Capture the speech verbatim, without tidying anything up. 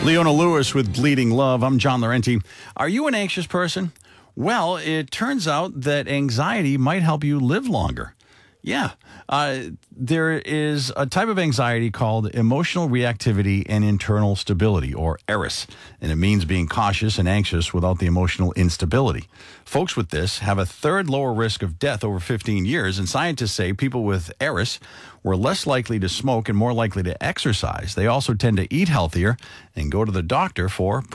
Leona Lewis with Bleeding Love. I'm John Laurenti. Are you an anxious person? Well, it turns out that anxiety might help you live longer. Yeah. Uh, there is a type of anxiety called emotional reactivity and internal stability, or ERIS, and it means being cautious and anxious without the emotional instability. Folks with this have a third lower risk of death over fifteen years, and scientists say people with ERIS were less likely to smoke and more likely to exercise. They also tend to eat healthier and go to the doctor for